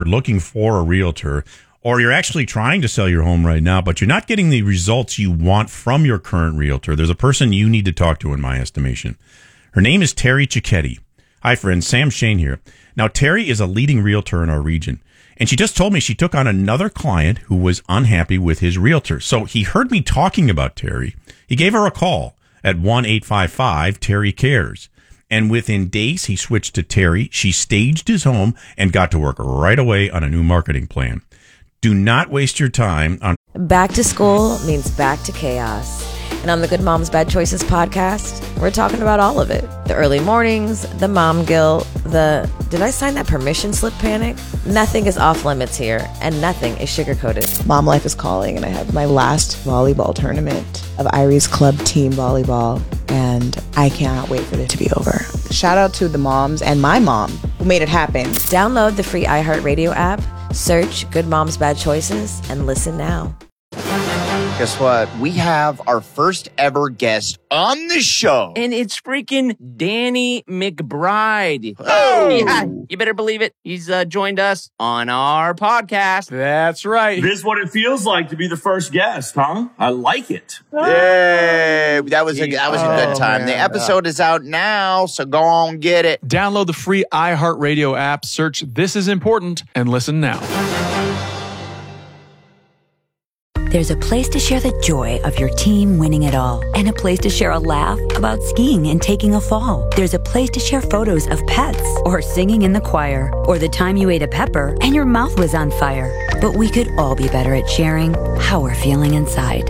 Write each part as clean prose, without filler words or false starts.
looking for a realtor, or you're actually trying to sell your home right now, but you're not getting the results you want from your current realtor, there's a person you need to talk to, in my estimation. Her name is Terry Cicchetti. Hi, friends. Sam Shane here. Now, Terry is a leading realtor in our region, and she just told me she took on another client who was unhappy with his realtor. So he heard me talking about Terry. He gave her a call at 1-855-TERRY-CARES. And within days, he switched to Terry. She staged his home and got to work right away on a new marketing plan. Do not waste your time on... Back to school means back to chaos. And on the Good Moms Bad Choices podcast, we're talking about all of it. The early mornings, the mom guilt, the did I sign that permission slip panic? Nothing is off limits here, and nothing is sugar-coated. Mom life is calling, and I have my last volleyball tournament of Iris Club Team Volleyball, and I cannot wait for it to be over. Shout out to the moms and my mom who made it happen. Download the free iHeartRadio app, search Good Moms Bad Choices, and listen now. Guess what? We have our first ever guest on the show. And it's freaking Danny McBride. Oh! Yeah, you better believe it. He's joined us on our podcast. That's right. This is what it feels like to be the first guest, huh? I like it. Yay! That was a good time. Man. The episode is out now, so go on, get it. Download the free iHeartRadio app, search This Is Important, and listen now. There's a place to share the joy of your team winning it all, and a place to share a laugh about skiing and taking a fall. There's a place to share photos of pets, or singing in the choir, or the time you ate a pepper and your mouth was on fire. But we could all be better at sharing how we're feeling inside.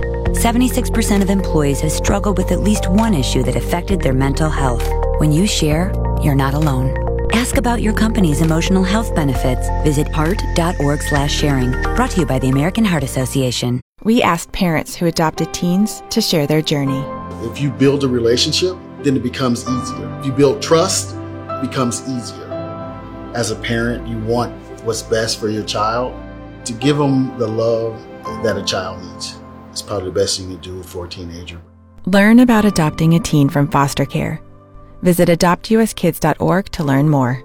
76% of employees have struggled with at least one issue that affected their mental health. When you share, you're not alone. Ask about your company's emotional health benefits. Visit heart.org/sharing. Brought to you by the American Heart Association. We asked parents who adopted teens to share their journey. If you build a relationship, then it becomes easier. If you build trust, it becomes easier. As a parent, you want what's best for your child. To give them the love that a child needs. It's probably the best thing you can do for a teenager. Learn about adopting a teen from foster care. Visit adoptuskids.org to learn more.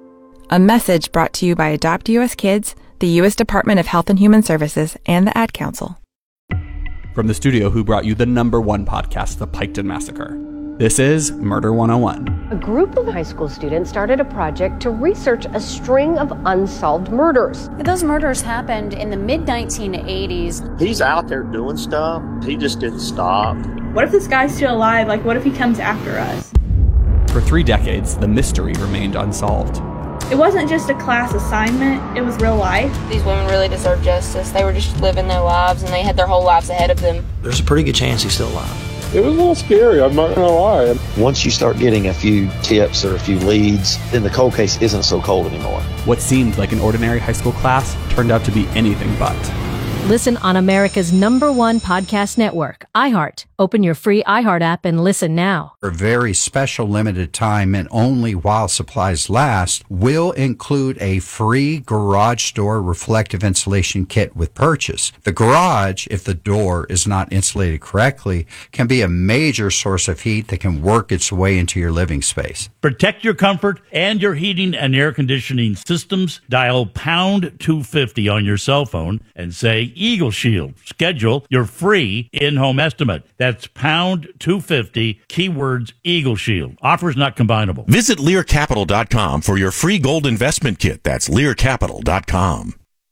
A message brought to you by Adopt US Kids, the U.S. Department of Health and Human Services, and the Ad Council. From the studio who brought you the #1 podcast, The Piketon Massacre. This is Murder 101. A group of high school students started a project to research a string of unsolved murders. Those murders happened in the mid-1980s. He's out there doing stuff. He just didn't stop. What if this guy's still alive? Like, what if he comes after us? For 3 decades, the mystery remained unsolved. It wasn't just a class assignment, it was real life. These women really deserve justice. They were just living their lives, and they had their whole lives ahead of them. There's a pretty good chance he's still alive. It was a little scary, I'm not going to lie. Once you start getting a few tips or a few leads, then the cold case isn't so cold anymore. What seemed like an ordinary high school class turned out to be anything but. Listen on America's #1 podcast network, iHeart. Open your free iHeart app and listen now. For a very special limited time and only while supplies last, will include a free garage door reflective insulation kit with purchase. The garage, if the door is not insulated correctly, can be a major source of heat that can work its way into your living space. Protect your comfort and your heating and air conditioning systems. Dial pound 250 on your cell phone and say Eagle Shield. Schedule your free in-home estimate. That's pound 250, keywords Eagle Shield. Offers not combinable. Visit LearCapital.com for your free gold investment kit. That's LearCapital.com.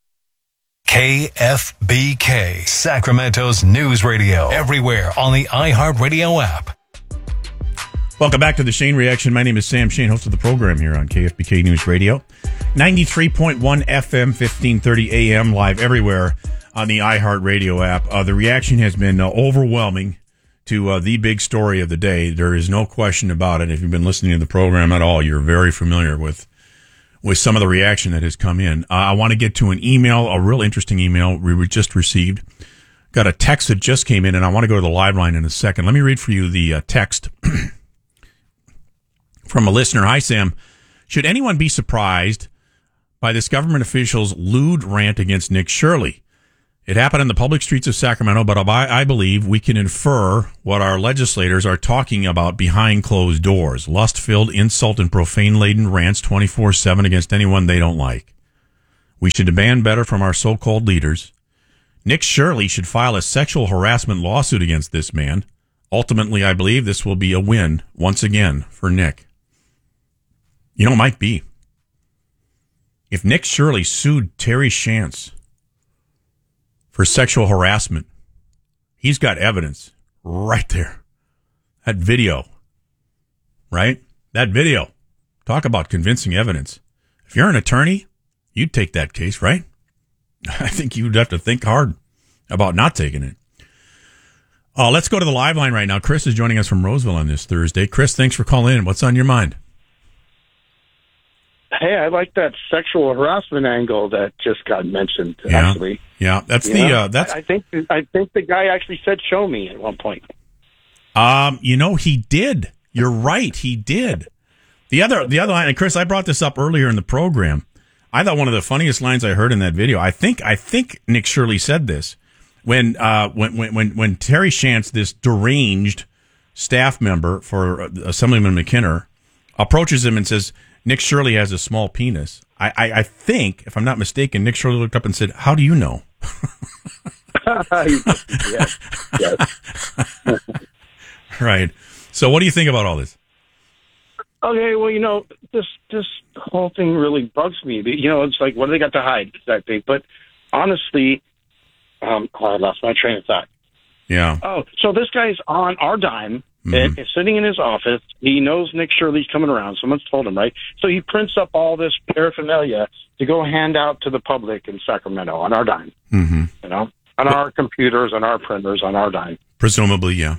KFBK, Sacramento's news radio. Everywhere on the iHeartRadio app. Welcome back to the Shane Reaction. My name is Sam Shane, host of the program here on KFBK News Radio. 93.1 FM, 1530 AM, live everywhere on the iHeartRadio app. The reaction has been overwhelming to the big story of the day. There is no question about it. If you've been listening to the program at all, you're very familiar with some of the reaction that has come in. I want to get to an email, a real interesting email we just received. Got a text that just came in, and I want to go to the live line in a second. Let me read for you the text from a listener. Hi, Sam. Should anyone be surprised by this government official's lewd rant against Nick Shirley? It happened in the public streets of Sacramento, but I believe we can infer what our legislators are talking about behind closed doors. Lust-filled, insult, and profane-laden rants 24/7 against anyone they don't like. We should demand better from our so-called leaders. Nick Shirley should file a sexual harassment lawsuit against this man. Ultimately, I believe this will be a win once again for Nick. You know, it might be. If Nick Shirley sued Terry Shantz for sexual harassment, he's got evidence right there. That video, right? That video. Talk about convincing evidence. If you're an attorney, you'd take that case, right? I think you'd have to think hard about not taking it. Let's go to the live line right now. Chris is joining us from Roseville on this Thursday. Chris, thanks for calling in. What's on your mind? Hey, I like that sexual harassment angle that just got mentioned. Yeah. Actually, yeah, that's I think the guy actually said "show me" at one point. He did. You're right. He did. The other line, and Chris, I brought this up earlier in the program. I thought one of the funniest lines I heard in that video. I think Nick Shirley said this when Terry Shantz, this deranged staff member for Assemblyman McKinnon, approaches him and says, Nick Shirley has a small penis. I think, if I'm not mistaken, Nick Shirley looked up and said, "How do you know?" Yes. Right. So what do you think about all this? Okay, well, this whole thing really bugs me. It's like, what do they got to hide? That thing. But honestly, I lost my train of thought. Yeah. Oh, so this guy's on our dime. And is sitting in his office. He knows Nick Shirley's coming around. Someone's told him, right? So he prints up all this paraphernalia to go hand out to the public in Sacramento on our dime. Mm-hmm. On our computers, on our printers, on our dime. Presumably, yeah.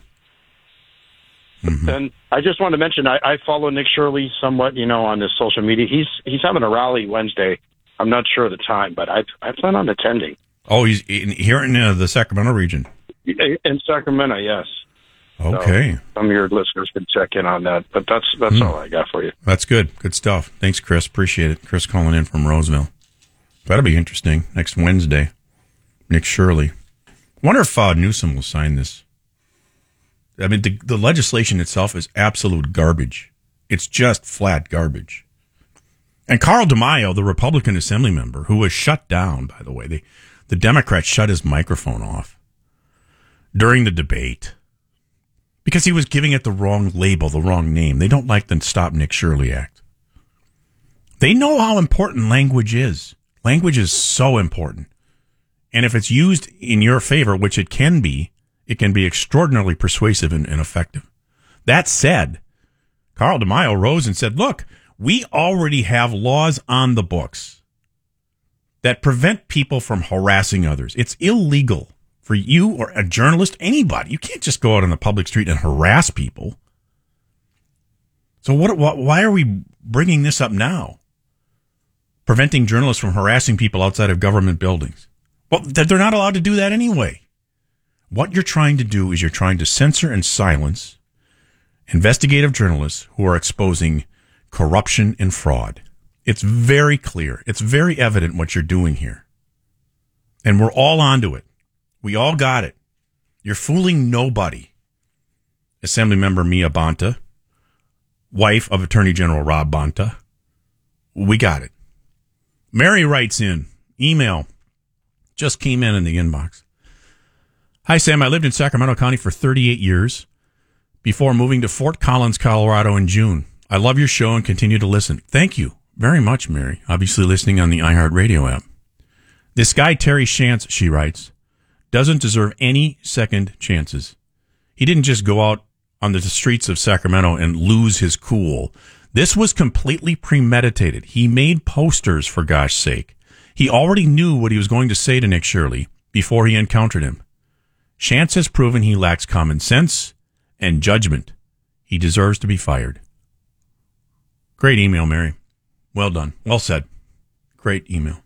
Mm-hmm. And I just wanted to mention, I follow Nick Shirley somewhat, on his social media. He's having a rally Wednesday. I'm not sure of the time, but I plan on attending. Oh, he's here in the Sacramento region. In Sacramento, yes. Okay. So some of your listeners can check in on that, but that's all I got for you. That's good. Good stuff. Thanks, Chris. Appreciate it. Chris calling in from Roseville. That'll be interesting. Next Wednesday, Nick Shirley. Wonder if Newsom will sign this. I mean, the legislation itself is absolute garbage. It's just flat garbage. And Carl DeMaio, the Republican Assembly member, who was shut down, by the way, the Democrats shut his microphone off during the debate because he was giving it the wrong label, the wrong name. They don't like the Stop Nick Shirley Act. They know how important language is. Language is so important. And if it's used in your favor, which it can be extraordinarily persuasive and effective. That said, Carl DeMaio rose and said, look, we already have laws on the books that prevent people from harassing others. It's illegal for you or a journalist, anybody. You can't just go out on the public street and harass people. So why are we bringing this up now? Preventing journalists from harassing people outside of government buildings. Well, they're not allowed to do that anyway. What you're trying to do is you're trying to censor and silence investigative journalists who are exposing corruption and fraud. It's very clear. It's very evident what you're doing here. And we're all onto it. We all got it. You're fooling nobody. Assemblymember Mia Bonta, wife of Attorney General Rob Bonta. We got it. Mary writes in, email, just came in the inbox. Hi, Sam. I lived in Sacramento County for 38 years before moving to Fort Collins, Colorado in June. I love your show and continue to listen. Thank you very much, Mary. Obviously listening on the iHeartRadio app. This guy, Terry Shantz, she writes, doesn't deserve any second chances. He didn't just go out on the streets of Sacramento and lose his cool. This was completely premeditated. He made posters, for gosh sake. He already knew what he was going to say to Nick Shirley before he encountered him. Shantz has proven he lacks common sense and judgment. He deserves to be fired. Great email, Mary. Well done. Well said. Great email.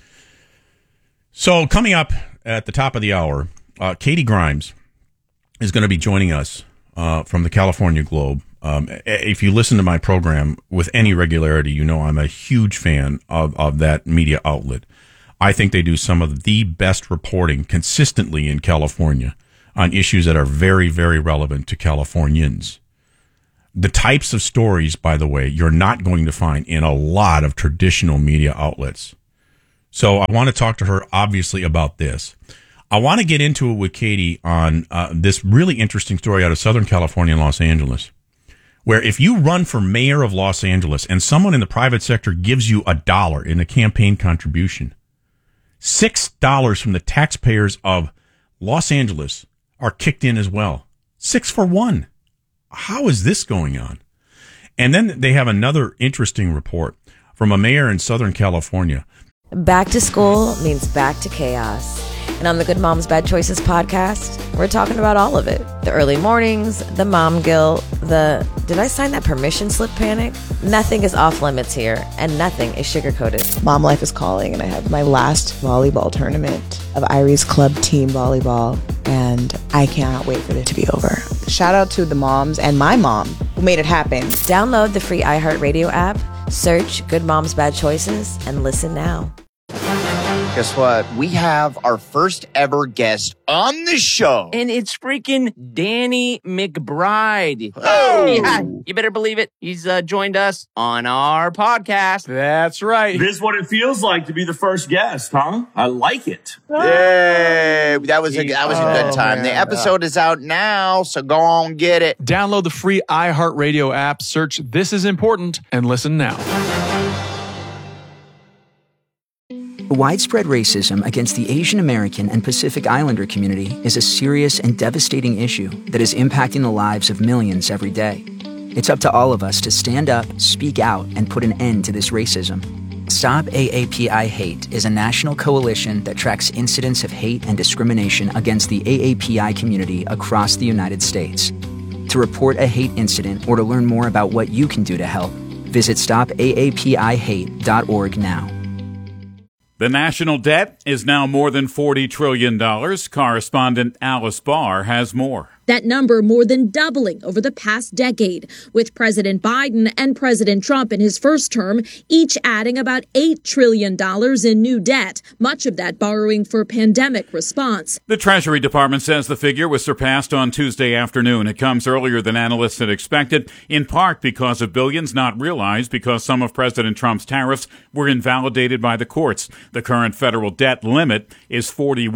So coming up at the top of the hour, Katie Grimes is going to be joining us from the California Globe. If you listen to my program with any regularity, you know I'm a huge fan of that media outlet. I think they do some of the best reporting consistently in California on issues that are very, very relevant to Californians. The types of stories, by the way, you're not going to find in a lot of traditional media outlets. So I want to talk to her, obviously, about this. I want to get into it with Katie on this really interesting story out of Southern California and Los Angeles, where if you run for mayor of Los Angeles and someone in the private sector gives you $1 in a campaign contribution, $6 from the taxpayers of Los Angeles are kicked in as well. 6 for 1. How is this going on? And then they have another interesting report from a mayor in Southern California. Back to school means back to chaos. And on the Good Moms Bad Choices podcast, we're talking about all of it. The early mornings, the mom guilt, the did I sign that permission slip panic? Nothing is off limits here, and nothing is sugar-coated. Mom life is calling, and I have my last volleyball tournament of Irie's club team volleyball, and I cannot wait for it to be over. Shout out to the moms and my mom who made it happen. Download the free iHeartRadio app, search Good Moms Bad Choices, and listen now. Guess what? We have our first ever guest on the show. And it's freaking Danny McBride. Oh! Yeah, you better believe it. He's joined us on our podcast. That's right. This is what it feels like to be the first guest, huh? I like it. Yay! That was a good time. Man. The episode is out now, so go on get it. Download the free iHeartRadio app, search This Is Important, and listen now. Widespread racism against the Asian American and Pacific Islander community is a serious and devastating issue that is impacting the lives of millions every day. It's up to all of us to stand up, speak out, and put an end to this racism. Stop AAPI Hate is a national coalition that tracks incidents of hate and discrimination against the AAPI community across the United States. To report a hate incident or to learn more about what you can do to help, visit stopaapihate.org now. The national debt is now more than $40 trillion. Correspondent Alice Barr has more. That number more than doubling over the past decade, with President Biden and President Trump in his first term each adding about $8 trillion in new debt, much of that borrowing for pandemic response. The Treasury Department says the figure was surpassed on Tuesday afternoon. It comes earlier than analysts had expected, in part because of billions not realized because some of President Trump's tariffs were invalidated by the courts. The current federal debt limit is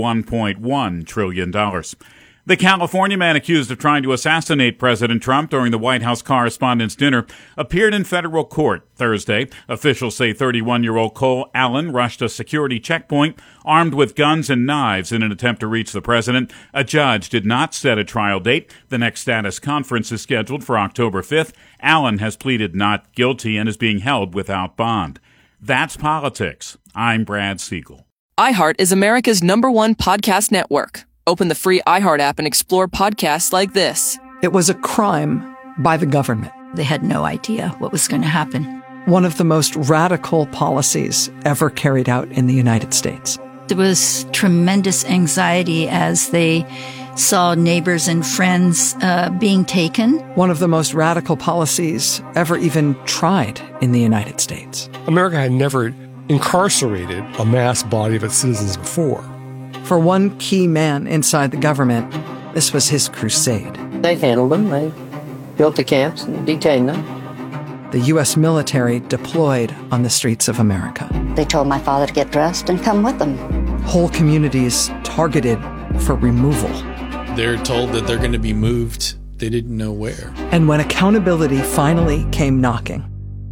$41.1 trillion. The California man accused of trying to assassinate President Trump during the White House Correspondents' Dinner appeared in federal court Thursday. Officials say 31-year-old Cole Allen rushed a security checkpoint armed with guns and knives in an attempt to reach the president. A judge did not set a trial date. The next status conference is scheduled for October 5th. Allen has pleaded not guilty and is being held without bond. That's politics. I'm Brad Siegel. iHeart is America's #1 podcast network. Open the free iHeart app and explore podcasts like this. It was a crime by the government. They had no idea what was going to happen. One of the most radical policies ever carried out in the United States. There was tremendous anxiety as they saw neighbors and friends being taken. One of the most radical policies ever even tried in the United States. America had never incarcerated a mass body of its citizens before. For one key man inside the government, this was his crusade. They handled them. They built the camps and detained them. The U.S. military deployed on the streets of America. They told my father to get dressed and come with them. Whole communities targeted for removal. They're told that they're going to be moved. They didn't know where. And when accountability finally came knocking,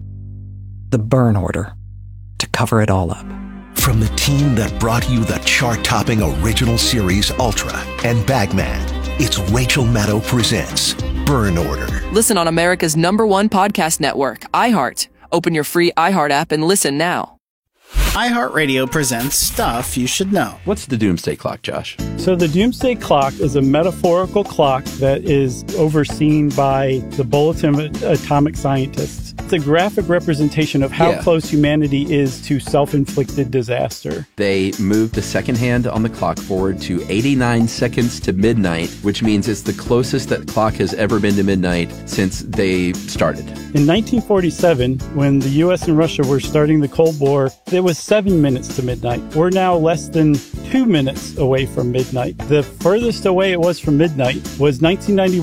the burn order to cover it all up. From the team that brought you the chart-topping original series Ultra and Bagman, it's Rachel Maddow presents Burn Order. Listen on America's #1 podcast network, iHeart. Open your free iHeart app and listen now. iHeartRadio presents Stuff You Should Know. What's the Doomsday Clock, Josh? So the Doomsday Clock is a metaphorical clock that is overseen by the Bulletin of Atomic Scientists. It's a graphic representation of how close humanity is to self-inflicted disaster. They moved the second hand on the clock forward to 89 seconds to midnight, which means it's the closest that clock has ever been to midnight since they started. In 1947, when the U.S. and Russia were starting the Cold War, it was 7 minutes to midnight. We're now less than 2 minutes away from midnight. The furthest away it was from midnight was 1991,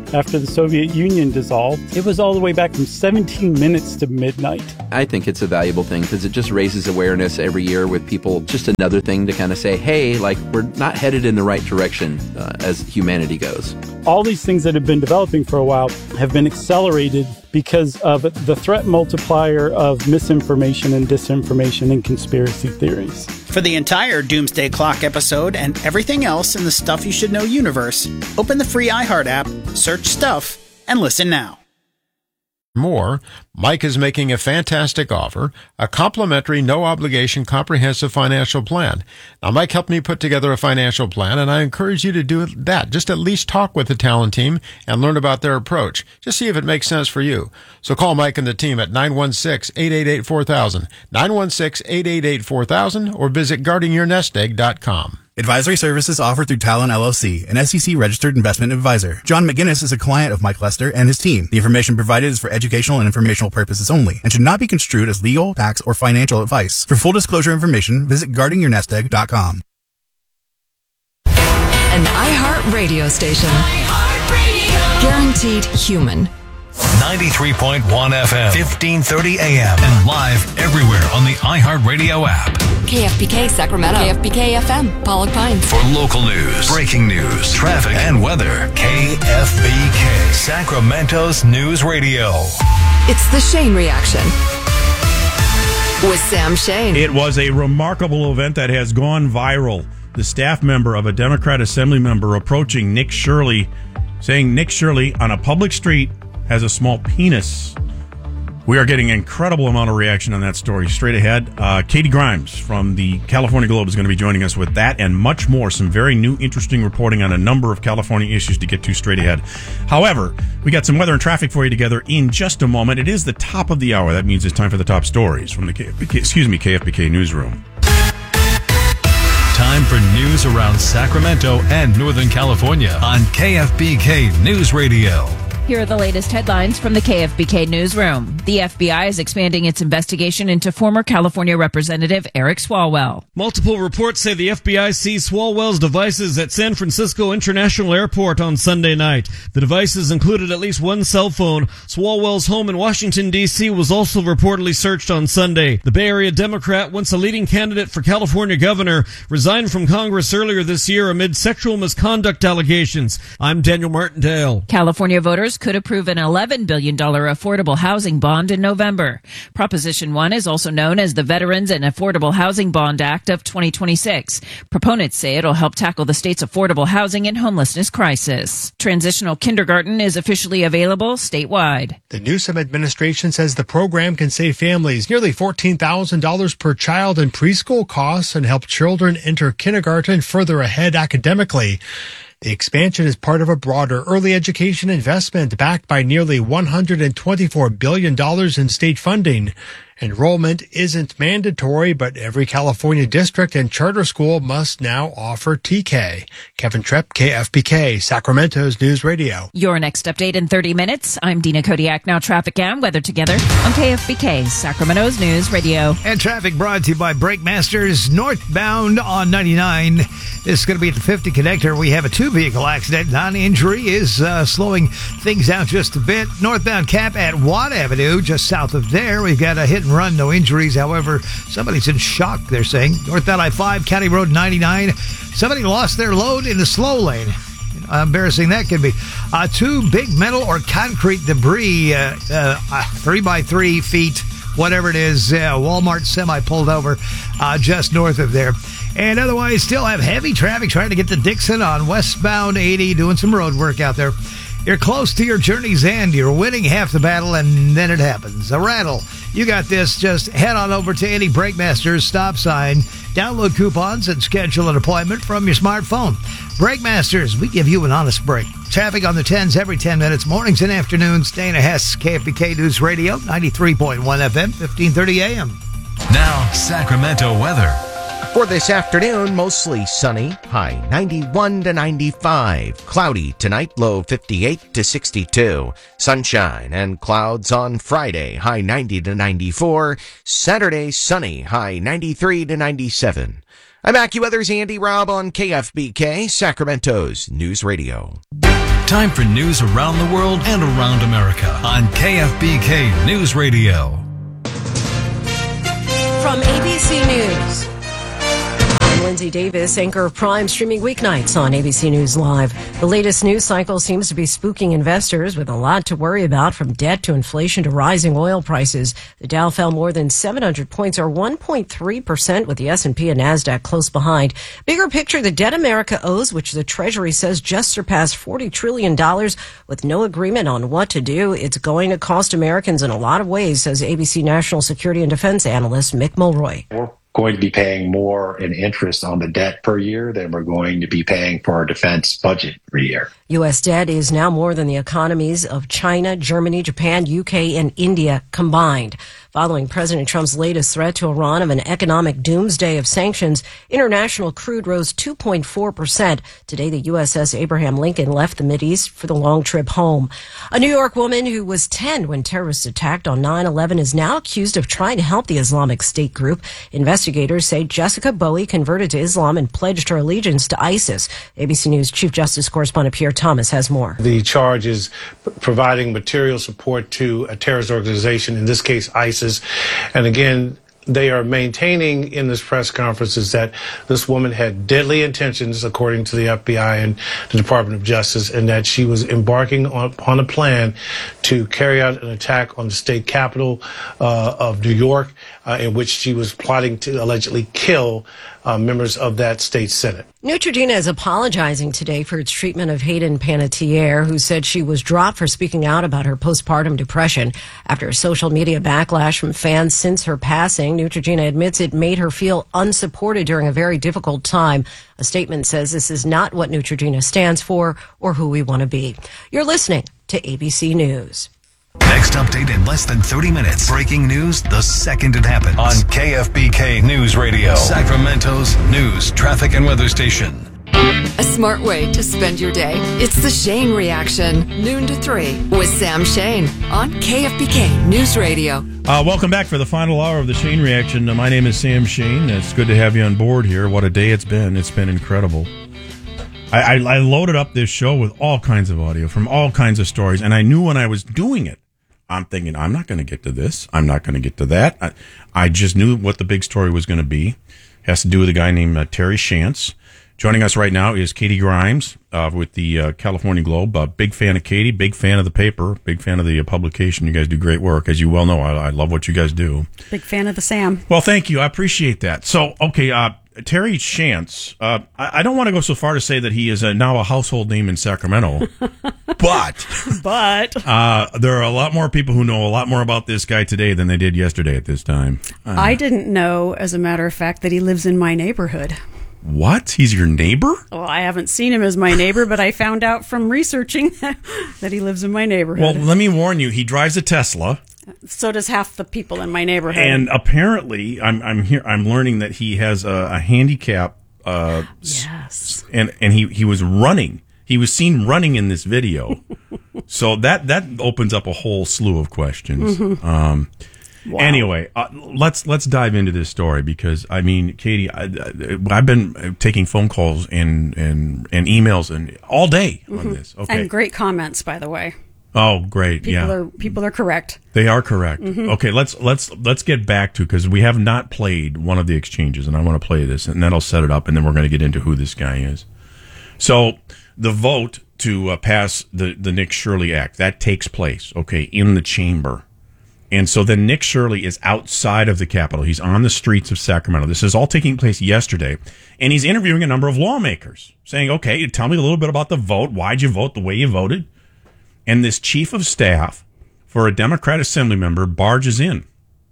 after the Soviet Union dissolved, it was all the way back from 17 minutes to midnight. I think it's a valuable thing because it just raises awareness every year with people. Just another thing to kind of say, hey, like, we're not headed in the right direction as humanity goes. All these things that have been developing for a while have been accelerated because of the threat multiplier of misinformation and disinformation and conspiracy theories. For the entire Doomsday Clock episode and everything else in the Stuff You Should Know universe, open the free iHeart app, search Stuff, and listen now. More, Mike is making a fantastic offer, a complimentary, no-obligation, comprehensive financial plan. Now, Mike helped me put together a financial plan, and I encourage you to do that. Just at least talk with the Talon team and learn about their approach. Just see if it makes sense for you. So call Mike and the team at 916-888-4000, 916-888-4000, or visit guardingyournestegg.com. Advisory services offered through Talon LLC, an SEC-registered investment advisor. John McGinnis is a client of Mike Lester and his team. The information provided is for educational and informational purposes only and should not be construed as legal, tax, or financial advice. For full disclosure information, visit guardingyournestegg.com. An iHeart radio station. iHeart Radio. Guaranteed human. 93.1 FM, 1530 AM, and live everywhere on the iHeartRadio app. KFBK Sacramento. KFBK FM, Pollock Pines. For local news, breaking news, traffic, and weather, KFBK, Sacramento's news radio. It's the Shane Reaction with Sam Shane. It was a remarkable event that has gone viral. The staff member of a Democrat assembly member approaching Nick Shirley, saying Nick Shirley on a public street has a small penis. We are getting an incredible amount of reaction on that story. Straight ahead, Katie Grimes from the California Globe is going to be joining us with that and much more. Some very new, interesting reporting on a number of California issues to get to straight ahead. However, we got some weather and traffic for you together in just a moment. It is the top of the hour. That means it's time for the top stories from the KFBK newsroom. Time for news around Sacramento and Northern California on KFBK News Radio. Here are the latest headlines from the KFBK newsroom. The FBI is expanding its investigation into former California Representative Eric Swalwell. Multiple reports say the FBI seized Swalwell's devices at San Francisco International Airport on Sunday night. The devices included at least one cell phone. Swalwell's home in Washington, D.C. was also reportedly searched on Sunday. The Bay Area Democrat, once a leading candidate for California governor, resigned from Congress earlier this year amid sexual misconduct allegations. I'm Daniel Martindale. California voters could approve an $11 billion affordable housing bond in November. Proposition 1 is also known as the Veterans and Affordable Housing Bond Act of 2026. Proponents say it'll help tackle the state's affordable housing and homelessness crisis. Transitional kindergarten is officially available statewide. The Newsom administration says the program can save families nearly $14,000 per child in preschool costs and help children enter kindergarten further ahead academically. The expansion is part of a broader early education investment backed by nearly $124 billion in state funding. Enrollment isn't mandatory, but every California district and charter school must now offer TK. Kevin Trepp, KFBK, Sacramento's News Radio. Your next update in 30 minutes. I'm Dina Kodiak. Now traffic and weather together on KFBK, Sacramento's News Radio. And traffic brought to you by Brakemasters, northbound on 99. This is going to be at the 50 connector. We have a two-vehicle accident. Non-injury is slowing things down just a bit. Northbound Cap at Watt Avenue, just south of there. We've got a hit and run, no injuries. However, somebody's in shock, they're saying. Northbound I-5, County Road 99. Somebody lost their load in the slow lane. How embarrassing that could be. Two big metal or concrete debris, 3 by 3 feet, whatever it is, Walmart semi pulled over just north of there. And otherwise, still have heavy traffic trying to get to Dixon on westbound 80, doing some road work out there. You're close to your journey's end. You're winning half the battle, and then it happens. A rattle. You got this. Just head on over to any Brakemasters stop sign, download coupons, and schedule an appointment from your smartphone. Brakemasters, we give you an honest break. Traffic on the 10s every 10 minutes, mornings and afternoons. Dana Hess, KFBK News Radio, 93.1 FM, 1530 AM. Now, Sacramento weather. For this afternoon, mostly sunny, high 91 to 95. Cloudy tonight, low 58 to 62. Sunshine and clouds on Friday, high 90 to 94. Saturday, sunny, high 93 to 97. I'm AccuWeather's Andy Robb on KFBK, Sacramento's News Radio. Time for news around the world and around America on KFBK News Radio. From ABC News, I'm Lindsay Davis, anchor of Prime, streaming weeknights on ABC News Live. The latest news cycle seems to be spooking investors with a lot to worry about, from debt to inflation to rising oil prices. The Dow fell more than 700 points, or 1.3%, with the S&P and NASDAQ close behind. Bigger picture, the debt America owes, which the Treasury says just surpassed $40 trillion with no agreement on what to do. It's going to cost Americans in a lot of ways, says ABC National Security and Defense analyst Mick Mulroy. We're going to be paying more in interest on the debt per year than we're going to be paying for our defense budget per year. U.S. debt is now more than the economies of China, Germany, Japan, UK, and India combined. Following President Trump's latest threat to Iran of an economic doomsday of sanctions, international crude rose 2.4%. Today, the USS Abraham Lincoln left the Mideast for the long trip home. A New York woman who was 10 when terrorists attacked on 9/11 is now accused of trying to help the Islamic State group. Investigators say Jessica Bowie converted to Islam and pledged her allegiance to ISIS. ABC News Chief Justice Correspondent Pierre Thomas has more. The charge is providing material support to a terrorist organization, in this case ISIS. And again, they are maintaining in this press conference is that this woman had deadly intentions, according to the FBI and the Department of Justice, and that she was embarking on a plan to carry out an attack on the state capital of New York, in which she was plotting to allegedly kill members of that state Senate. Neutrogena is apologizing today for its treatment of Hayden Panettiere, who said she was dropped for speaking out about her postpartum depression. After a social media backlash from fans since her passing, Neutrogena admits it made her feel unsupported during a very difficult time. A statement says this is not what Neutrogena stands for or who we want to be. You're listening to ABC News. Next update in less than 30 minutes. Breaking news the second it happens. On KFBK News Radio, Sacramento's news, traffic, and weather station. A smart way to spend your day. It's the Shane Reaction, noon to 3, with Sam Shane on KFBK News Radio. Welcome back for the final hour of the Shane Reaction. My name is Sam Shane. It's good to have you on board here. What a day it's been. It's been incredible. I loaded up this show with all kinds of audio from all kinds of stories, and I knew when I was doing it, I'm thinking, I'm not going to get to this. I'm not going to get to that. I just knew what the big story was going to be. It has to do with a guy named Terry Shantz. Joining us right now is Katie Grimes with the California Globe. Big fan of Katie, big fan of the paper, big fan of the publication. You guys do great work. As you well know, I love what you guys do. Big fan of the Sam. Well, thank you. I appreciate that. So, okay, Terry Shantz, I don't want to go so far to say that he is now a household name in Sacramento, but there are a lot more people who know a lot more about this guy today than they did yesterday at this time. I didn't know, as a matter of fact, that he lives in my neighborhood. What? He's your neighbor? Well, I haven't seen him as my neighbor, but I found out from researching that he lives in my neighborhood. Well, let me warn you, he drives a Tesla. So does half the people in my neighborhood. And apparently, I'm learning that he has a handicap. Yes. And he was running. He was seen running in this video. So that opens up a whole slew of questions. Mm-hmm. Wow. Anyway, let's dive into this story because I mean, Katie, I've been taking phone calls and emails and all day on this. Okay, and great comments, by the way. Oh, great! People are correct. They are correct. Mm-hmm. Okay, let's get back to, because we have not played one of the exchanges, and I want to play this, and then I'll set it up, and then we're going to get into who this guy is. So the vote to pass the Nick Shirley Act, that takes place, okay, in the chamber. And so then Nick Shirley is outside of the Capitol. He's on the streets of Sacramento. This is all taking place yesterday. And he's interviewing a number of lawmakers, saying, okay, tell me a little bit about the vote. Why'd you vote the way you voted? And this chief of staff for a Democrat assembly member barges in.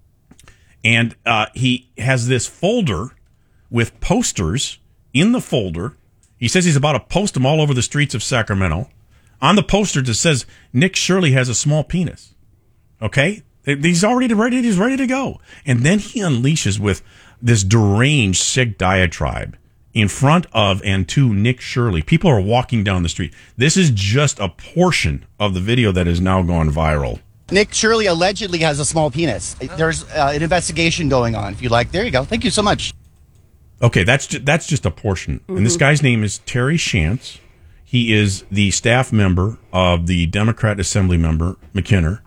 And he has this folder with posters in the folder. He says he's about to post them all over the streets of Sacramento. On the poster it says, Nick Shirley has a small penis. Okay? He's already ready. He's ready to go. And then he unleashes with this deranged, sick diatribe in front of and to Nick Shirley. People are walking down the street. This is just a portion of the video that has now gone viral. Nick Shirley allegedly has a small penis. There's an investigation going on, if you like. There you go. Thank you so much. Okay, that's just a portion. And this guy's name is Terry Shantz. He is the staff member of the Democrat Assembly member, McKinner.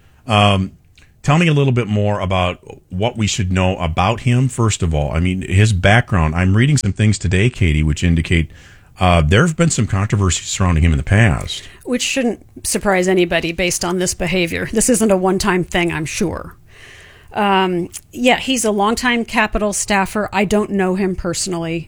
Tell me a little bit more about what we should know about him, first of all. I mean, his background. I'm reading some things today, Katie, which indicate there have been some controversies surrounding him in the past. Which shouldn't surprise anybody based on this behavior. This isn't a one-time thing, I'm sure. He's a longtime Capitol staffer. I don't know him personally.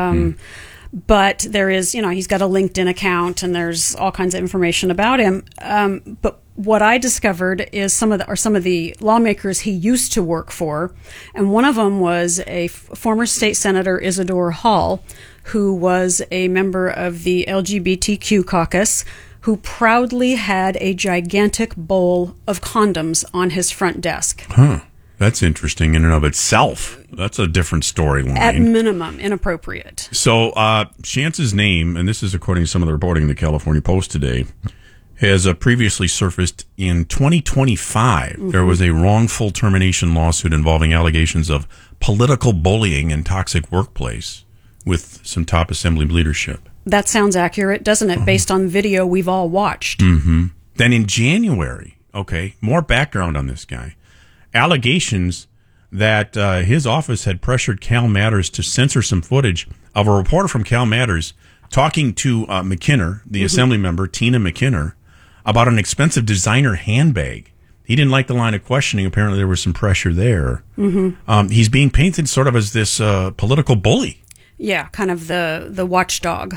But there is, he's got a LinkedIn account and there's all kinds of information about him. But what I discovered is some of the lawmakers he used to work for. And one of them was a former state senator, Isidore Hall, who was a member of the LGBTQ caucus, who proudly had a gigantic bowl of condoms on his front desk. Huh. That's interesting in and of itself. That's a different storyline. At minimum, inappropriate. So, Shantz's name, and this is according to some of the reporting in the California Post today, has previously surfaced in 2025. There was a wrongful termination lawsuit involving allegations of political bullying and toxic workplace with some top Assembly leadership. That sounds accurate, doesn't it, based on video we've all watched? Then in January, more background on this guy. Allegations that his office had pressured Cal Matters to censor some footage of a reporter from Cal Matters talking to McKinner, the Assembly member, Tina McKinner, about an expensive designer handbag. He didn't like the line of questioning. Apparently there was some pressure there. He's being painted sort of as this political bully. Yeah, kind of the watchdog.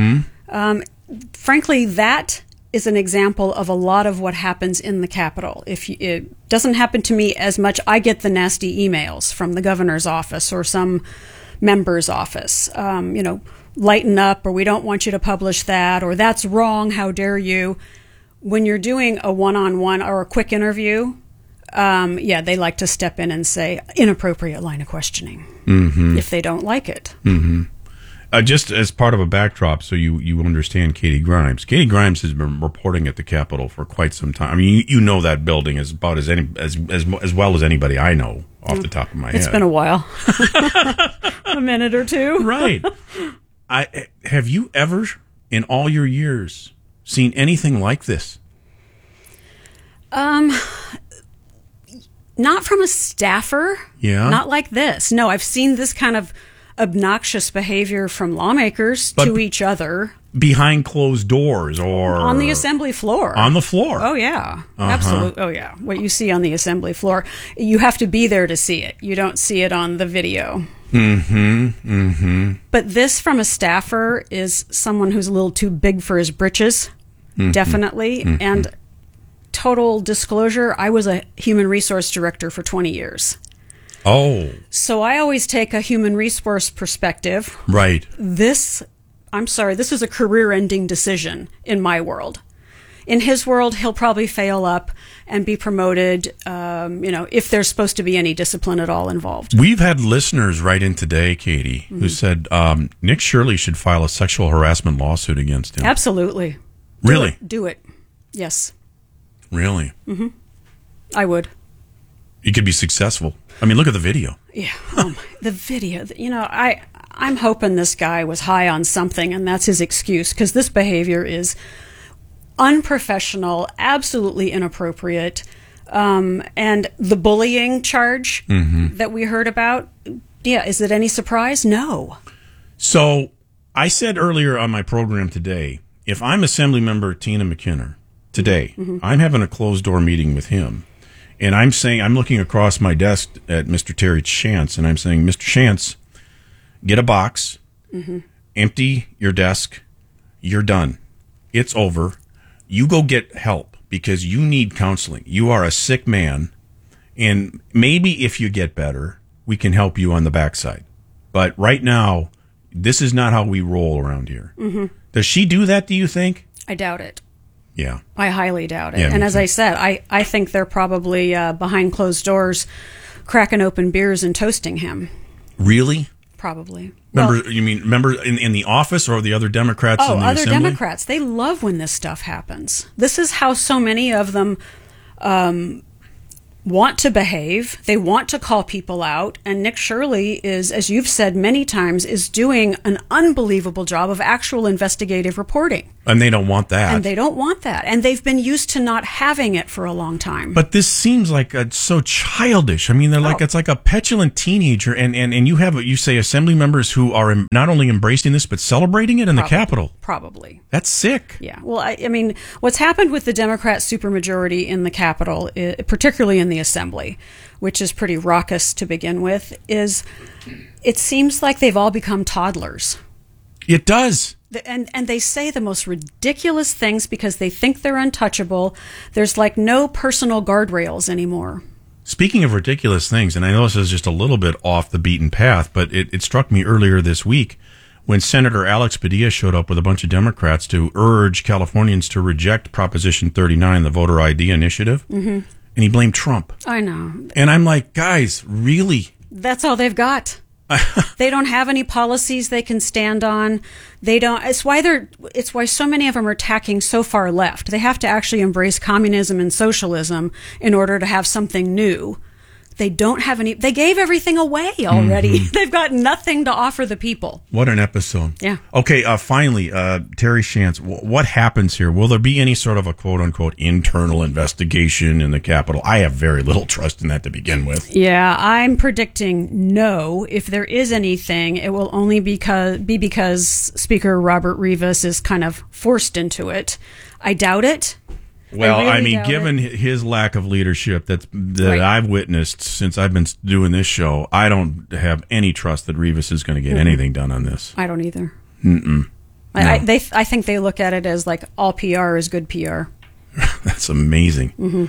Frankly, that is an example of a lot of what happens in the Capitol. It doesn't happen to me as much. I get the nasty emails from the governor's office or some member's office. Lighten up, or we don't want you to publish that, or that's wrong, how dare you. When you're doing a one-on-one or a quick interview, they like to step in and say inappropriate line of questioning if they don't like it. Just as part of a backdrop, so you understand Katie Grimes. Katie Grimes has been reporting at the Capitol for quite some time. I mean, you know that building as about as well as anybody I know off the top of my head. It's been a while, a minute or two, right? Have you ever, in all your years, seen anything like this? Not from a staffer. Yeah. Not like this. No, I've seen this kind of obnoxious behavior from lawmakers to each other. Behind closed doors or... on the Assembly floor. On the floor. Oh, yeah. Absolutely. Oh, yeah. What you see on the Assembly floor, you have to be there to see it. You don't see it on the video. But this from a staffer is someone who's a little too big for his britches, definitely. And total disclosure, I was a human resource director for 20 years. Oh. So I always take a human resource perspective. Right. This is a career-ending decision in my world. In his world, he'll probably fail up and be promoted, if there's supposed to be any discipline at all involved. We've had listeners write in today, Katie, who said Nick Shirley should file a sexual harassment lawsuit against him. Absolutely. Really? Do it. Yes. Really? I would. It could be successful. I mean, look at the video. Yeah. The video. I'm hoping this guy was high on something, and that's his excuse, because this behavior is unprofessional, absolutely inappropriate. And the bullying charge that we heard about, is it any surprise? No. So I said earlier on my program today, if I'm Assemblymember Tina McKinner today, I'm having a closed-door meeting with him. And I'm looking across my desk at Mr. Terry Shantz, and I'm saying, Mr. Shantz, get a box, empty your desk, you're done. It's over. You go get help because you need counseling. You are a sick man, and maybe if you get better, we can help you on the backside. But right now, this is not how we roll around here. Does she do that, do you think? I doubt it. Yeah. I highly doubt it. Yeah, and as I said, I think they're probably behind closed doors cracking open beers and toasting him. Really? Probably. Remember in the office or the other Democrats in the other Assembly? Democrats. They love when this stuff happens. This is how so many of them want to behave. They want to call people out. And Nick Shirley is, as you've said many times, is doing an unbelievable job of actual investigative reporting. And they don't want that. And they don't want that. And they've been used to not having it for a long time. But this seems like so childish. I mean, they're like, it's like a petulant teenager. And you say assembly members who are not only embracing this, but celebrating it in the Capitol. Probably. That's sick. Yeah. Well, I mean, what's happened with the Democrat supermajority in the Capitol, particularly in the Assembly, which is pretty raucous to begin with, is it seems like they've all become toddlers. It does. And they say the most ridiculous things because they think they're untouchable. There's like no personal guardrails anymore. Speaking of ridiculous things, and I know this is just a little bit off the beaten path, but it struck me earlier this week when Senator Alex Padilla showed up with a bunch of Democrats to urge Californians to reject Proposition 39, the voter ID initiative, and he blamed Trump. I know. And I'm like, guys, really? That's all they've got. They don't have any policies they can stand on. They don't. It's why so many of them are tacking so far left. They have to actually embrace communism and socialism in order to have something new. They don't have any. They gave everything away already. They've got nothing to offer the people. What an episode. Yeah. Okay, finally, Terry Shantz, what happens here? Will there be any sort of a quote-unquote internal investigation in the Capitol? I have very little trust in that to begin with. Yeah, I'm predicting no. If there is anything, it will only be because Speaker Robert Rivas is kind of forced into it. I doubt it. Well, I mean, given his lack of leadership that right. I've witnessed since I've been doing this show, I don't have any trust that Rivas is going to get anything done on this. I don't either. No. I think they look at it as like all PR is good PR. That's amazing.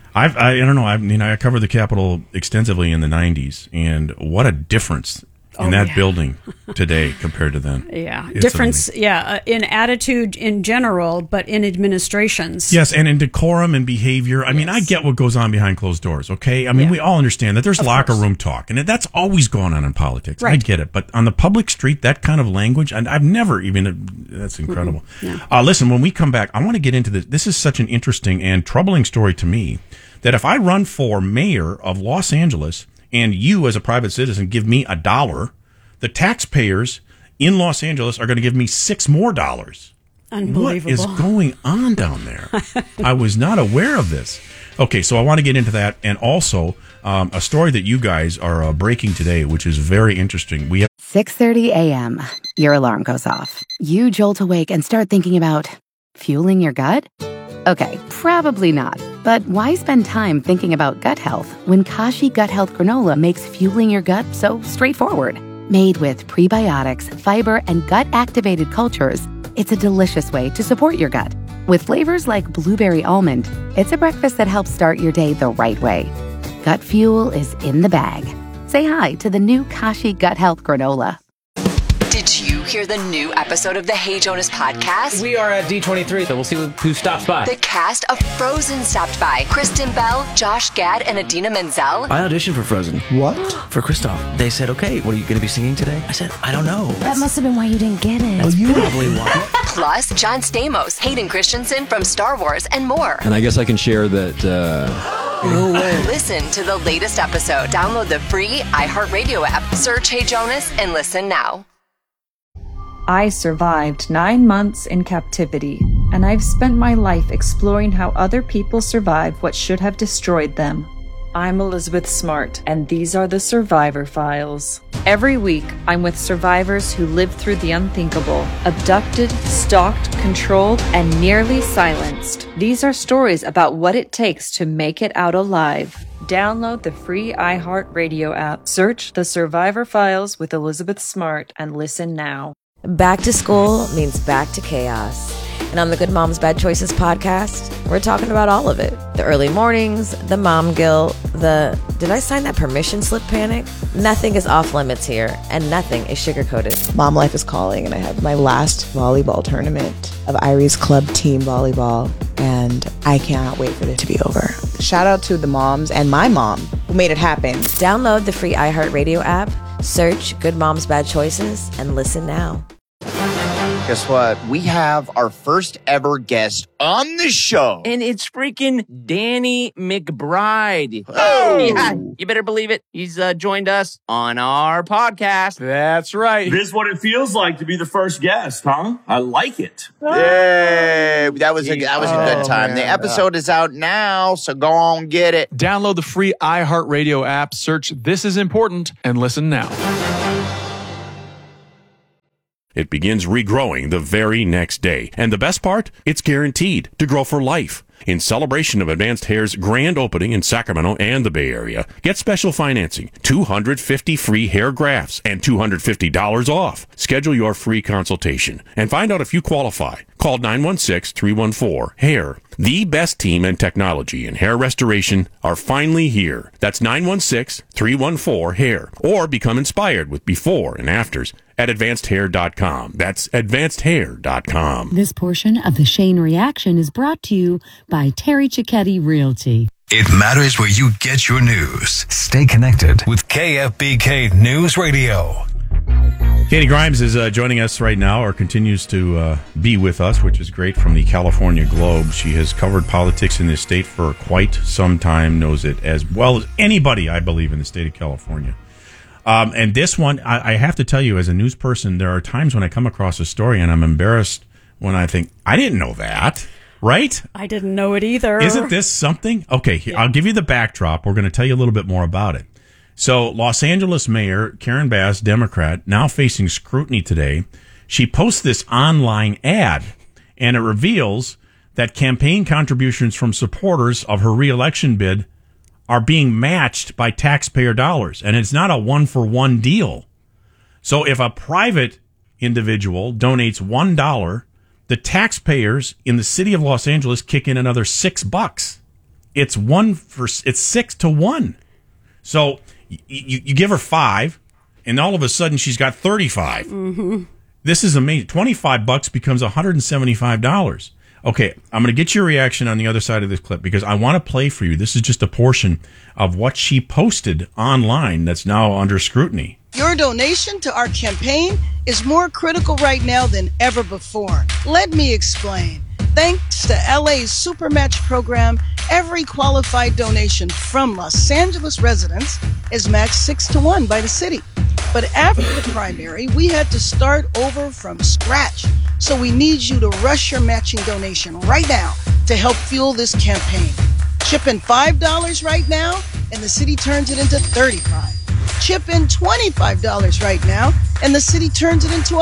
I don't know. I covered the Capitol extensively in the 90s, and what a difference in that building today compared to then. Yeah. It's difference, amazing. in attitude in general, but in administrations. Yes, and in decorum and behavior. I mean, I get what goes on behind closed doors, okay? I mean, we all understand that there's locker room talk, and that's always going on in politics. Right. I get it. But on the public street, that kind of language, and I've never even, that's incredible. Yeah. Listen, when we come back, I want to get into this. This is such an interesting and troubling story to me that if I run for mayor of Los Angeles, and you as a private citizen give me $1, the taxpayers in Los Angeles are going to give me $6 more. Unbelievable. What is going on down there? I was not aware of this. Okay, so I want to get into that, and also a story that you guys are breaking today, which is very interesting. We have 6:30 a.m. Your alarm goes off. You jolt awake and start thinking about fueling your gut? Okay, probably not. But why spend time thinking about gut health when Kashi Gut Health Granola makes fueling your gut so straightforward? Made with prebiotics, fiber, and gut-activated cultures, it's a delicious way to support your gut. With flavors like blueberry almond, it's a breakfast that helps start your day the right way. Gut fuel is in the bag. Say hi to the new Kashi Gut Health Granola. Did you hear the new episode of the Hey Jonas podcast? We are at D23, so we'll see who stops by. The cast of Frozen stopped by. Kristen Bell, Josh Gad, and Adina Menzel. I auditioned for Frozen. What? For Kristoff. They said, okay, what are you going to be singing today? I said, I don't know. That must have been why you didn't get it. That's probably why. Plus, John Stamos, Hayden Christensen from Star Wars, and more. And I guess I can share that... No way. Listen to the latest episode. Download the free iHeartRadio app. Search Hey Jonas and listen now. I survived 9 months in captivity, and I've spent my life exploring how other people survive what should have destroyed them. I'm Elizabeth Smart, and these are the Survivor Files. Every week, I'm with survivors who lived through the unthinkable, abducted, stalked, controlled, and nearly silenced. These are stories about what it takes to make it out alive. Download the free iHeartRadio app, search The Survivor Files with Elizabeth Smart, and listen now. Back to school means back to chaos. And on the Good Moms Bad Choices podcast, we're talking about all of it. The early mornings, the mom guilt, the did I sign that permission slip panic? Nothing is off limits here, and nothing is sugar-coated. Mom life is calling, and I have my last volleyball tournament of Irie's Club Team Volleyball, and I cannot wait for it to be over. Shout out to the moms and my mom who made it happen. Download the free iHeartRadio app, search Good Moms Bad Choices, and listen now. Guess what? We have our first ever guest on the show. And it's freaking Danny McBride. Oh! Yeah, you better believe it. He's joined us on our podcast. That's right. This is what it feels like to be the first guest, huh? I like it. Yay! That was a good time. Man. The episode is out now, so go on get it. Download the free iHeartRadio app, search This Is Important, and listen now. It begins regrowing the very next day. And the best part? It's guaranteed to grow for life. In celebration of Advanced Hair's grand opening in Sacramento and the Bay Area, get special financing, 250 free hair grafts, and $250 off. Schedule your free consultation and find out if you qualify. Call 916-314-HAIR. The best team and technology in hair restoration are finally here. That's 916-314-HAIR. Or become inspired with before and afters at advancedhair.com. That's advancedhair.com. This portion of the Shane Reaction is brought to you by Terry Cicchetti Realty. It matters where you get your news. Stay connected with KFBK News Radio. Katie Grimes is joining us right now, or continues to be with us, which is great, from the California Globe. She has covered politics in this state for quite some time, knows it as well as anybody, I believe, in the state of California. And this one, I have to tell you, as a news person, there are times when I come across a story and I'm embarrassed when I think, I didn't know that, right? I didn't know it either. Isn't this something? Okay, I'll give you the backdrop. We're going to tell you a little bit more about it. So, Los Angeles Mayor Karen Bass, Democrat, now facing scrutiny today. She posts this online ad, and it reveals that campaign contributions from supporters of her reelection bid are being matched by taxpayer dollars, and it's not a one-for-one deal. So if a private individual donates $1, the taxpayers in the city of Los Angeles kick in another $6. It's 6 to 1. So you give her 5, and all of a sudden she's got 35. Mm-hmm. This is amazing. $25 becomes $175. Okay, I'm going to get your reaction on the other side of this clip because I want to play for you. This is just a portion of what she posted online that's now under scrutiny. Your donation to our campaign is more critical right now than ever before. Let me explain. Thanks to LA's Supermatch program, every qualified donation from Los Angeles residents is matched 6 to 1 by the city. But after the primary, we had to start over from scratch. So we need you to rush your matching donation right now to help fuel this campaign. Chip in $5 right now, and the city turns it into $35. Chip in $25 right now, and the city turns it into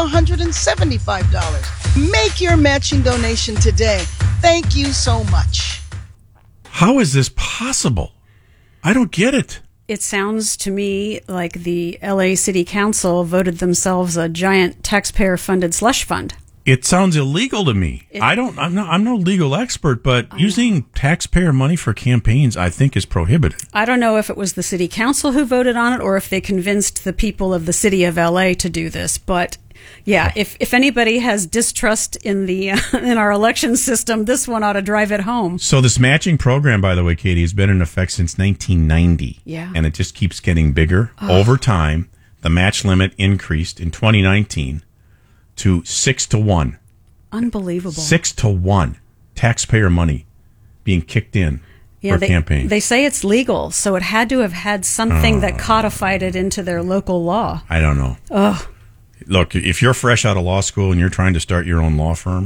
$175. Make your matching donation today. Thank you so much. How is this possible? I don't get it. It sounds to me like the LA City Council voted themselves a giant taxpayer-funded slush fund. It sounds illegal to me. I'm no legal expert, but using taxpayer money for campaigns, I think, is prohibited. I don't know if it was the city council who voted on it or if they convinced the people of the city of LA to do this. But yeah, if anybody has distrust in the in our election system, this one ought to drive it home. So this matching program, by the way, Katie, has been in effect since 1990. Yeah. And it just keeps getting bigger. Over time, the match limit increased in 2019 to 6 to 1. Unbelievable. 6 to 1 taxpayer money being kicked in for campaign. They say it's legal, so it had to have had something that codified it into their local law. I don't know. Ugh. Look, if you're fresh out of law school and you're trying to start your own law firm,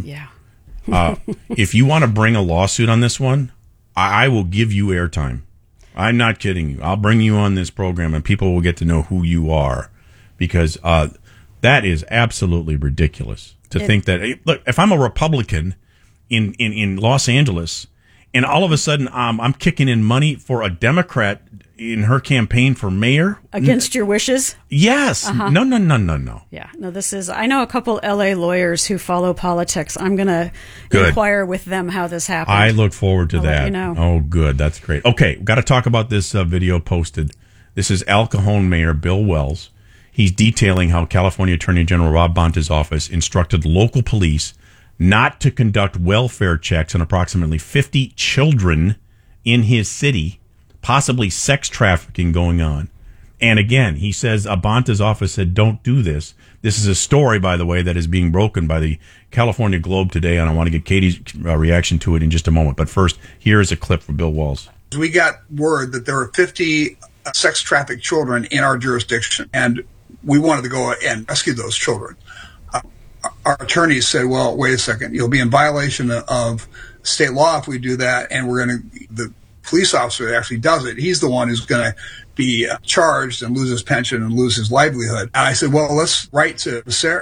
if you want to bring a lawsuit on this one, I will give you airtime. I'm not kidding you. I'll bring you on this program and people will get to know who you are because that is absolutely ridiculous to think that. Look, if I'm a Republican in Los Angeles and all of a sudden I'm kicking in money for a Democrat in her campaign for mayor against your wishes. Yes. No. Yeah. No, this is. I know a couple LA lawyers who follow politics. I'm going to inquire with them how this happened. I look forward to that. Let you know. Oh, good. That's great. Okay, we've got to talk about this video posted. This is El Cajon Mayor Bill Wells. He's detailing how California Attorney General Rob Bonta's office instructed local police not to conduct welfare checks on approximately 50 children in his city, possibly sex trafficking going on. And again, he says Abanta's office said, don't do this. This is a story, by the way, that is being broken by the California Globe today, and I want to get Katie's reaction to it in just a moment. But first, here is a clip from Bill Walls. We got word that there were 50 sex trafficked children in our jurisdiction, and we wanted to go and rescue those children. Our attorneys said, well, wait a second, you'll be in violation of state law if we do that, and the police officer that actually does it, he's the one who's going to be charged and lose his pension and lose his livelihood. And I said, well, let's write to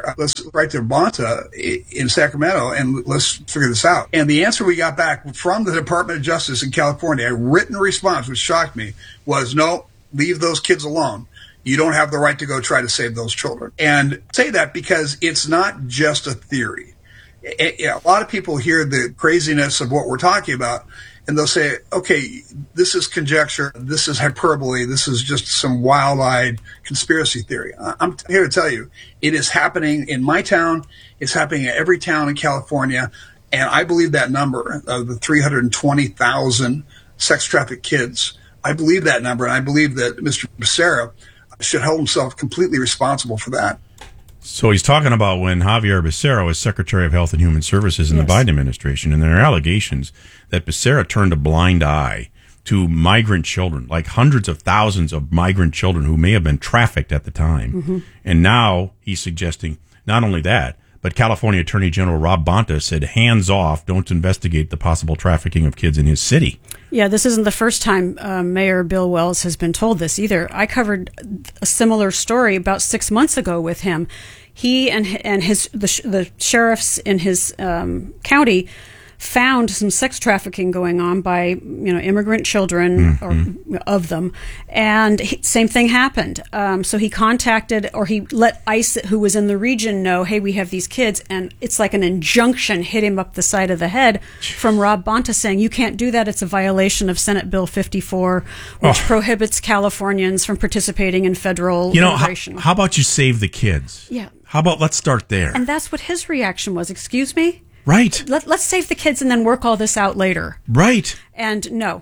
Abanta in Sacramento and let's figure this out. And the answer we got back from the Department of Justice in California, a written response, which shocked me, was no, leave those kids alone. You don't have the right to go try to save those children. And I say that because it's not just a theory. A lot of people hear the craziness of what we're talking about, and they'll say, okay, this is conjecture, this is hyperbole, this is just some wild-eyed conspiracy theory. I'm here to tell you, it is happening in my town, it's happening in every town in California, and I believe that number of the 320,000 sex-trafficked kids, I believe that number, and I believe that Mr. Becerra should hold himself completely responsible for that. So he's talking about when Javier Becerra was Secretary of Health and Human Services in the Biden administration, and there are allegations that Becerra turned a blind eye to migrant children, like hundreds of thousands of migrant children who may have been trafficked at the time. Mm-hmm. And now he's suggesting not only that, but California Attorney General Rob Bonta said, hands off, don't investigate the possible trafficking of kids in his city. Yeah, this isn't the first time Mayor Bill Wells has been told this either. I covered a similar story about 6 months ago with him. He and the sheriffs in his county found some sex trafficking going on by immigrant children or of them, and same thing happened. So he contacted, or he let ICE, who was in the region, know, hey, we have these kids, and it's like an injunction hit him up the side of the head from Rob Bonta saying, you can't do that. It's a violation of Senate Bill 54, which prohibits Californians from participating in federal immigration. How about you save the kids? Yeah. How about let's start there? And that's what his reaction was. Excuse me? Right. Let's save the kids and then work all this out later. Right. And no,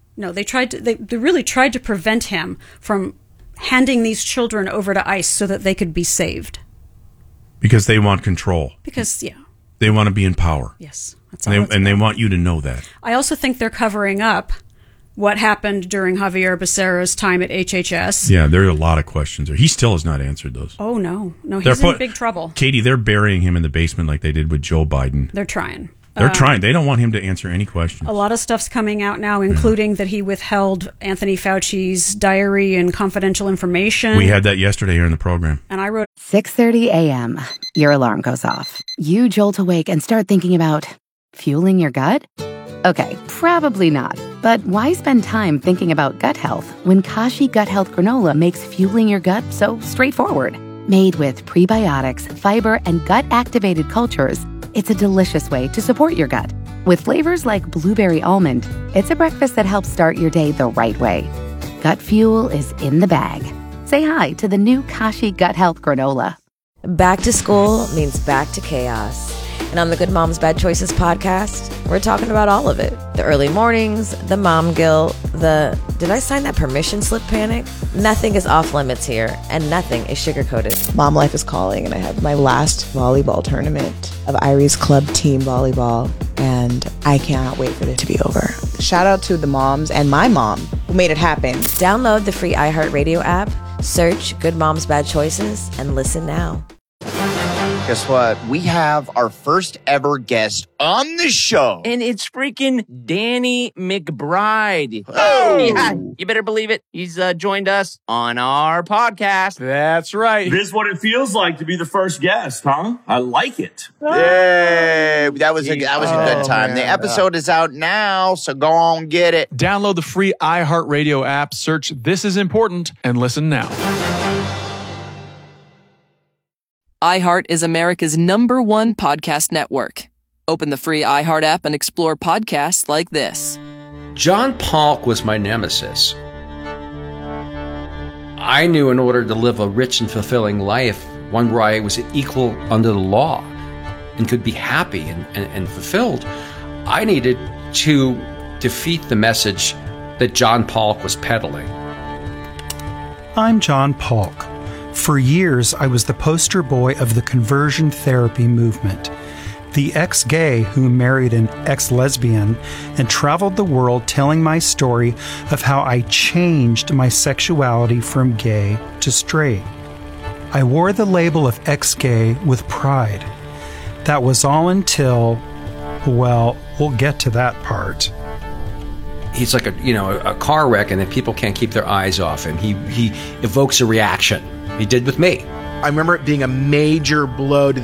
they really tried to prevent him from handing these children over to ICE so that they could be saved. Because they want control. Because, they want to be in power. Yes. And they want you to know that. I also think they're covering up what happened during Javier Becerra's time at HHS. Yeah, there are a lot of questions there. He still has not answered those. Oh, no, he's in big trouble. Katie, they're burying him in the basement like they did with Joe Biden. They're trying. They're trying. They don't want him to answer any questions. A lot of stuff's coming out now, including that he withheld Anthony Fauci's diary and confidential information. We had that yesterday here in the program. And I wrote 6:30 a.m. Your alarm goes off. You jolt awake and start thinking about fueling your gut? Okay, probably not. But why spend time thinking about gut health when Kashi Gut Health Granola makes fueling your gut so straightforward? Made with prebiotics, fiber, and gut-activated cultures, it's a delicious way to support your gut. With flavors like blueberry almond, it's a breakfast that helps start your day the right way. Gut fuel is in the bag. Say hi to the new Kashi Gut Health Granola. Back to school means back to chaos. And on the Good Moms Bad Choices podcast, we're talking about all of it. The early mornings, the mom guilt, the did I sign that permission slip panic? Nothing is off limits here, and nothing is sugar-coated. Mom life is calling, and I have my last volleyball tournament of Iris Club Team Volleyball, and I cannot wait for it to be over. Shout out to the moms and my mom who made it happen. Download the free iHeartRadio app, search Good Moms Bad Choices, and listen now. Guess what? We have our first ever guest on the show. And it's freaking Danny McBride. Oh! Yeah, you better believe it. He's joined us on our podcast. That's right. This is what it feels like to be the first guest, huh? I like it. Yay! That was a good time. Man. The episode is out now, so go on, get it. Download the free iHeartRadio app, search This Is Important, and listen now. iHeart is America's #1 podcast network. Open the free iHeart app and explore podcasts like this. John Polk was my nemesis. I knew in order to live a rich and fulfilling life, one where I was equal under the law and could be happy and fulfilled, I needed to defeat the message that John Polk was peddling. I'm John Polk. For years, I was the poster boy of the conversion therapy movement. The ex-gay who married an ex-lesbian and traveled the world telling my story of how I changed my sexuality from gay to straight. I wore the label of ex-gay with pride. That was all until, well, we'll get to that part. He's like a car wreck, and then people can't keep their eyes off him. He evokes a reaction. He did with me. I remember it being a major blow to